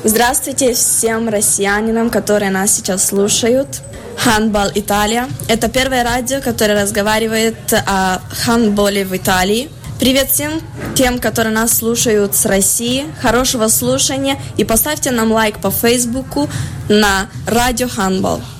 Здравствуйте всем россиянам, которые нас сейчас слушают. Handball Италия. Это первое радио, которое разговаривает о хандболе в Италии. Привет всем тем, которые нас слушают с России. Хорошего слушания и поставьте нам лайк по Фейсбуку на радио Handball.